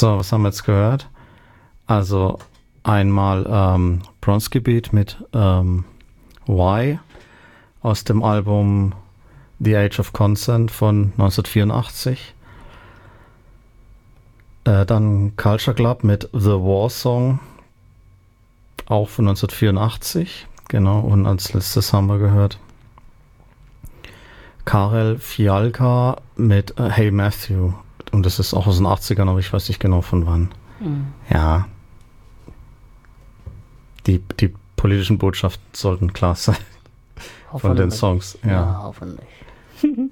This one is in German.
So, was haben wir jetzt gehört? Also einmal Bronski Beat mit Why aus dem Album The Age of Consent von 1984. Dann Culture Club mit The War Song, auch von 1984. Genau, und als letztes haben wir gehört Karel Fialka mit Hey Matthew. Und das ist auch aus den 80ern, aber ich weiß nicht genau von wann. Ja. Die politischen Botschaften sollten klar sein von den Songs. Ja, hoffentlich.